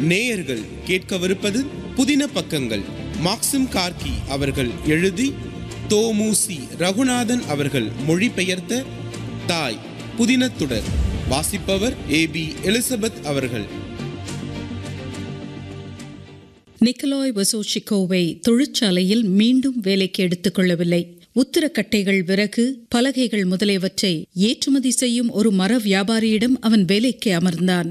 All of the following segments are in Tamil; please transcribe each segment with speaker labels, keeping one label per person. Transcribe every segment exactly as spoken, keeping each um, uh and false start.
Speaker 1: நேயர்கள் கேட்கவிருப்பது புதின பக்கங்கள். மாக்சிம் கார்கி அவர்கள் எழுதி தோமுசி ரகுநாதன் அவர்கள் மொழிபெயர்த்த தாய் புதினத்துடர். வாசிப்பவர் ஏ பி எலிசபெத் அவர்கள்.
Speaker 2: நிக்கலாய் வசோஷிகோவை தொழிற்சாலையில் மீண்டும் வேலைக்கு எடுத்துக் கொள்ளவில்லை. உத்திரக்கட்டைகள், விறகு, பலகைகள் முதலியவற்றை ஏற்றுமதி செய்யும் ஒரு மர வியாபாரியிடம் அவன் வேலைக்கு அமர்ந்தான்.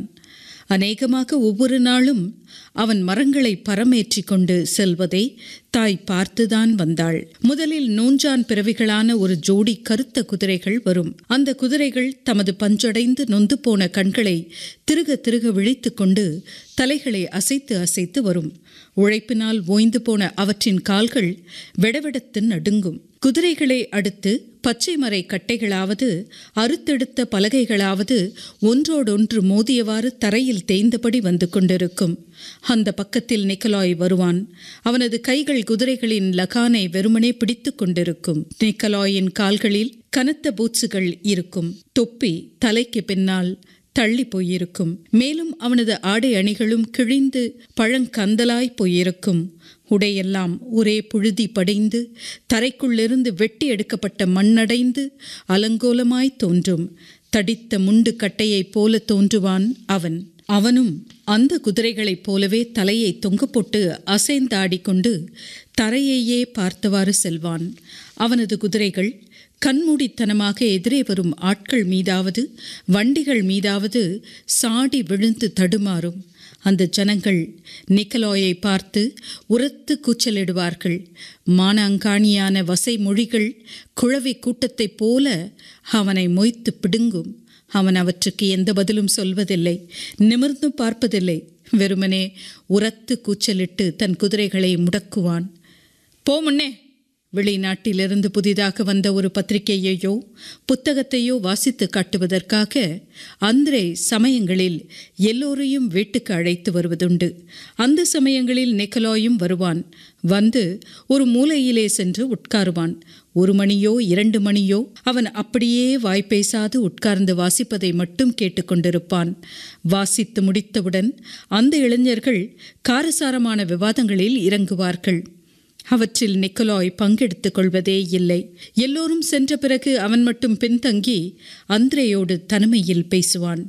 Speaker 2: அநேகமாக ஒவ்வொரு நாளும் அவன் மரங்களை பரமேற்றி கொண்டு செல்வதை தாய் பார்த்துதான் வந்தாள். முதலில் நூஞ்சான் பிறவிகளான ஒரு ஜோடி கருத்த குதிரைகள் வரும். அந்த குதிரைகள் தமது பஞ்சடைந்து நொந்து போன கண்களை திருக திருக விழித்து கொண்டு தலைகளை அசைத்து அசைத்து வரும். உழைப்பினால் ஓய்ந்து போன அவற்றின் கால்கள் வெடவெடத்து நடுங்கும். குதிரைகளை அடுத்து பச்சை மரை கட்டைகளாவது அறுத்தெடுத்த பலகைகளாவது ஒன்றோடொன்று மோதியவாறு தரையில் தேய்ந்தபடி வந்து கொண்டிருக்கும். அந்த பக்கத்தில் நிக்கலாய் வருவான். அவனது கைகள் குதிரைகளின் லகானை வெறுமனே பிடித்து கொண்டிருக்கும். நிக்கலாயின் கால்களில் கனத்த பூட்ஸுகள் இருக்கும். தொப்பி தலைக்கு பின்னால் தள்ளி போயிருக்கும். மேலும் அவனது ஆடை அணிகளும் கிழிந்து பழங்கந்தலாய் போயிருக்கும். உடையெல்லாம் ஒரே புழுதி படைந்து தரைக்குள்ளிருந்து வெட்டி எடுக்கப்பட்ட மண்ணடைந்து அலங்கோலமாய் தோன்றும். தடித்த முண்டு கட்டையைப் போல தோன்றுவான் அவன். அவனும் அந்த குதிரைகளைப் போலவே தலையை தொங்க போட்டு அசைந்தாடிக்கொண்டு தரையையே பார்த்தவாறு செல்வான். அவனது குதிரைகள் கண்மூடித்தனமாக எதிரே வரும் ஆட்கள் மீதாவது வண்டிகள் மீதாவது சாடி விழுந்து தடுமாறும். அந்த ஜனங்கள் நிக்கலாயை பார்த்து உரத்து கூச்சலிடுவார்கள். மானாங்காணியான வசை மொழிகள் குழவி கூட்டத்தைப் போல அவனை மொய்த்து பிடுங்கும். அவன் அவற்றுக்கு எந்த பதிலும் சொல்வதில்லை, நிமிர்ந்தும் பார்ப்பதில்லை. வெறுமனே உரத்து கூச்சலிட்டு தன் குதிரைகளை முடக்குவான். போ முன்னே! வெளிநாட்டிலிருந்து புதிதாக வந்த ஒரு பத்திரிகையையோ புத்தகத்தையோ வாசித்து காட்டுவதற்காக அந்திரே சமயங்களில் எல்லோரையும் வீட்டுக்கு அழைத்து வருவதுண்டு. அந்த சமயங்களில் நிக்கலாயும் வருவான். வந்து ஒரு மூலையிலே சென்று உட்காருவான். ஒரு மணியோ இரண்டு மணியோ அவன் அப்படியே வாய்ப்பேசாது உட்கார்ந்து வாசிப்பதை மட்டும் கேட்டுக்கொண்டிருப்பான். வாசித்து முடித்தவுடன் அந்த இளைஞர்கள் காரசாரமான விவாதங்களில் இறங்குவார்கள். அவற்றில் நிக்கலாய் பங்கெடுத்துக் கொள்வதே இல்லை. எல்லோரும் சென்ற பிறகு அவன் மட்டும் பின்தங்கி அந்திரேயோடு தனிமையில் பேசுவான்.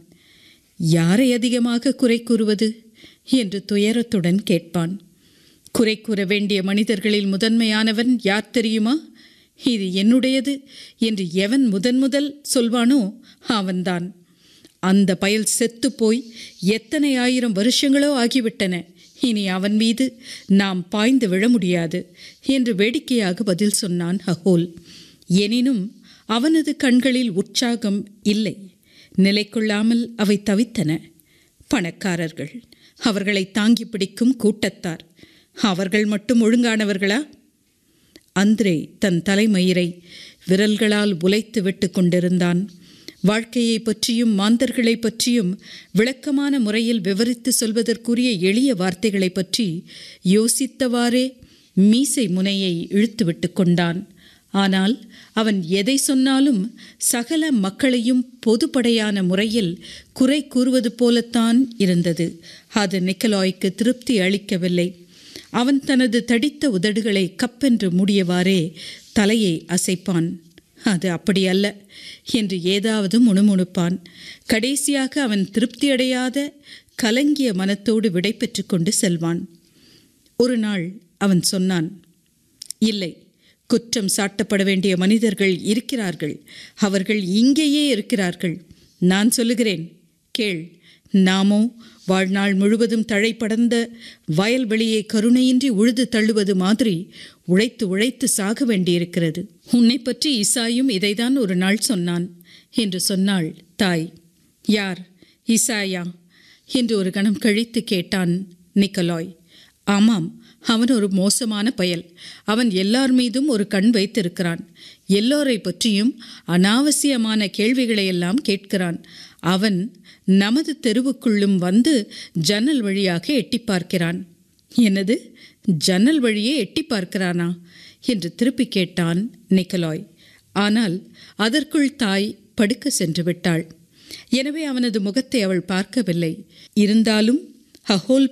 Speaker 2: யாரை அதிகமாக குறை கூறுவது என்று துயரத்துடன் கேட்பான். குறை கூற வேண்டிய மனிதர்களில் முதன்மையானவன் யார் தெரியுமா? இது என்னுடையது என்று எவன் முதன் முதல் சொல்வானோ அவன்தான். அந்த பயல் செத்து போய் எத்தனை ஆயிரம் வருஷங்களோ ஆகிவிட்டன. இனி அவன் மீது நாம் பாய்ந்து விழ முடியாது என்று வேடிக்கையாக பதில் சொன்னான் ஹகோல். எனினும் அவனது கண்களில் உற்சாகம் இல்லை. நிலை கொள்ளாமல் அவை தவித்தன. பணக்காரர்கள், அவர்களை தாங்கி பிடிக்கும் கூட்டத்தார், அவர்கள் மட்டும் ஒழுங்கானவர்களா? அந்திரே தன் தலைமயிரை விரல்களால் உலைத்து விட்டு கொண்டிருந்தான். வாழ்க்கையை பற்றியும் மாந்தர்களை பற்றியும் விளக்கமான முறையில் விவரித்து சொல்வதற்குரிய எளிய வார்த்தைகளை பற்றி யோசித்தவாறே மீசை முனையை இழுத்துவிட்டு கொண்டான். ஆனால் அவன் எதை சொன்னாலும் சகல மக்களையும் பொதுப்படையான முறையில் குறை கூறுவது போலத்தான் இருந்தது. அது நிக்கலாய்க்கு திருப்தி அளிக்கவில்லை. அவன் தனது தடித்த உதடுகளை கப்பென்று மூடியவாறே தலையை அசைப்பான். அது அப்படி அல்ல என்று ஏதாவது முணுமுணுப்பான். கடைசியாக அவன் திருப்தியடையாத கலங்கிய மனத்தோடு விடை பெற்று கொண்டு செல்வான். ஒரு நாள் அவன் சொன்னான், இல்லை, குற்றம் சாட்டப்பட வேண்டிய மனிதர்கள் இருக்கிறார்கள். அவர்கள் இங்கேயே இருக்கிறார்கள். நான் சொல்லுகிறேன், கேள். நாமோ வாழ்நாள் முழுவதும் தழை படர்ந்த வயல்வெளியை கருணையின்றி உழுது தள்ளுவது மாதிரி உழைத்து உழைத்து சாக வேண்டியிருக்கிறது. உன்னை பற்றி இசாயும் இதைதான் ஒரு நாள் சொன்னான் என்று சொன்னாள் தாய். யார், இசாயா என்று ஒரு கணம் கழித்து கேட்டான் நிக்கலாய். ஆமாம், அவன் ஒரு மோசமான பயல். அவன் எல்லார் மீதும் ஒரு கண் வைத்திருக்கிறான். எல்லோரை பற்றியும் அனாவசியமான கேள்விகளையெல்லாம் கேட்கிறான். அவன் நமது தெருவுக்குள்ளும் வந்து ஜன்னல் வழியாக எட்டி பார்க்கிறான். என்னது, ஜன்னல் வழியே எட்டி பார்க்கிறானா என்று திருப்பி கேட்டான் நிக்கலாய். ஆனால் அதற்குள் தாய் படுக்க சென்று விட்டாள். எனவே அவனது முகத்தை அவள் பார்க்கவில்லை. இருந்தாலும் ஹகோல்